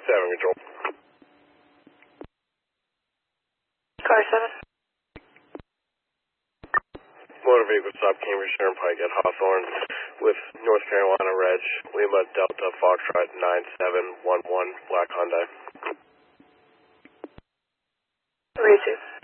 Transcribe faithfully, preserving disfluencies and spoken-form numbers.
seven control. Car seven. Motor vehicle stop Cambridge Turnpike at Hawthorne with North Carolina Reg, Lima Delta Foxtrot nine seven one one, black Hyundai. Read two.